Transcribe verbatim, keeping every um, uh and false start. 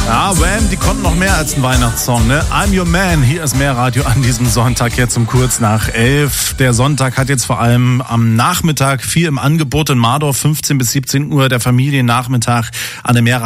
Ja, Wham, die konnten noch mehr als ein Weihnachtssong, ne? I'm Your Man, hier ist Mehrradio an diesem Sonntag jetzt um kurz nach elf. Der Sonntag hat jetzt vor allem am Nachmittag viel im Angebot in Mardorf, fünfzehn bis siebzehn Uhr, der Familiennachmittag an der Mehrradio.